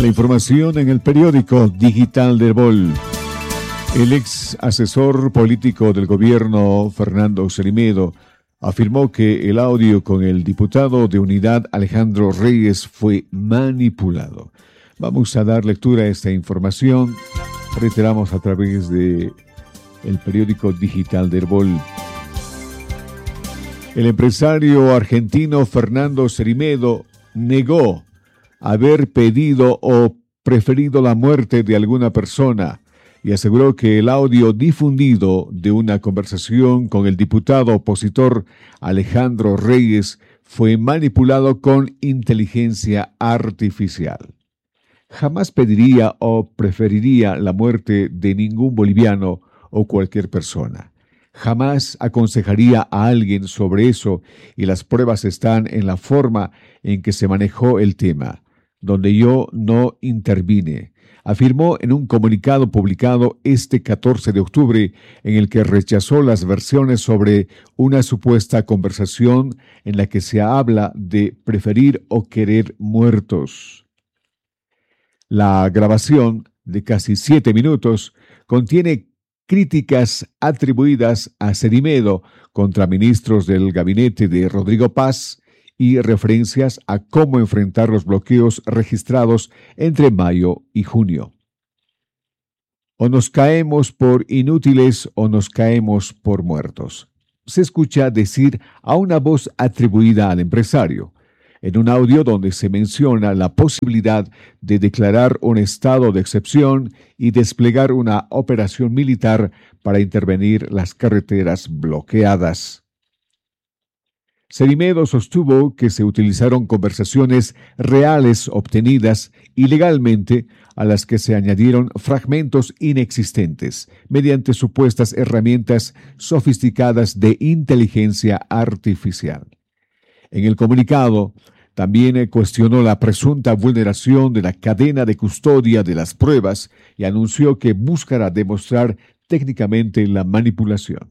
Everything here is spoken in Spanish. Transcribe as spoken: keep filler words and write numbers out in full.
La información en el periódico digital de Herbol. El ex asesor político del gobierno, Fernando Cerimedo, afirmó que el audio con el diputado de Unidad, Alejandro Reyes, fue manipulado. Vamos a dar lectura a esta información. Reiteramos a través de el periódico digital de Herbol. El empresario argentino Fernando Cerimedo negó haber pedido o preferido la muerte de alguna persona y aseguró que el audio difundido de una conversación con el diputado opositor Alejandro Reyes fue manipulado con inteligencia artificial. Jamás pediría o preferiría la muerte de ningún boliviano o cualquier persona. Jamás aconsejaría a alguien sobre eso y las pruebas están en la forma en que se manejó el tema, donde yo no intervine, afirmó en un comunicado publicado este catorce de octubre en el que rechazó las versiones sobre una supuesta conversación en la que se habla de preferir o querer muertos. La grabación, de casi siete minutos, contiene críticas atribuidas a Cerimedo contra ministros del gabinete de Rodrigo Paz y referencias a cómo enfrentar los bloqueos registrados entre mayo y junio. O nos caemos por inútiles o nos caemos por muertos, se escucha decir a una voz atribuida al empresario, en un audio donde se menciona la posibilidad de declarar un estado de excepción y desplegar una operación militar para intervenir las carreteras bloqueadas. Cerimedo sostuvo que se utilizaron conversaciones reales obtenidas ilegalmente a las que se añadieron fragmentos inexistentes mediante supuestas herramientas sofisticadas de inteligencia artificial. En el comunicado, también cuestionó la presunta vulneración de la cadena de custodia de las pruebas y anunció que buscará demostrar técnicamente la manipulación.